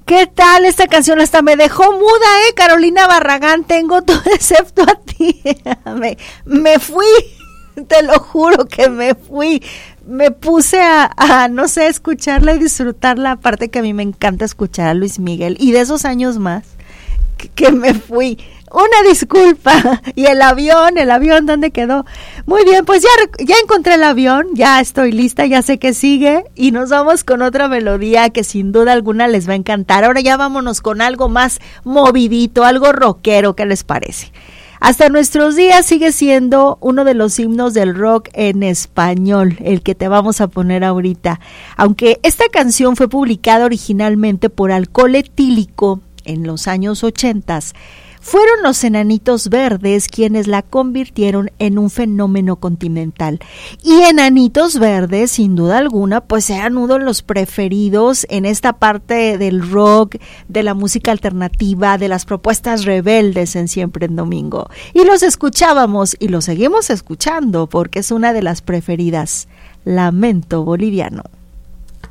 ¿Qué tal esta canción? Hasta me dejó muda, Carolina Barragán, tengo todo excepto a ti. me fui, te lo juro que me fui. Me puse a no sé, escucharla y disfrutarla, aparte que a mí me encanta escuchar a Luis Miguel, y de esos años más, que me fui. Una disculpa. Y el avión, ¿dónde quedó? Muy bien, pues ya encontré el avión, ya estoy lista, ya sé que sigue, y nos vamos con otra melodía que sin duda alguna les va a encantar. Ahora ya vámonos con algo más movidito, algo rockero, ¿qué les parece? Hasta nuestros días sigue siendo uno de los himnos del rock en español, el que te vamos a poner ahorita. Aunque esta canción fue publicada originalmente por Alcohol Etílico en los años 80, fueron los Enanitos Verdes quienes la convirtieron en un fenómeno continental. Y Enanitos Verdes, sin duda alguna, pues eran uno de los preferidos en esta parte del rock, de la música alternativa, de las propuestas rebeldes en Siempre en Domingo. Y los escuchábamos y los seguimos escuchando porque es una de las preferidas. Lamento Boliviano.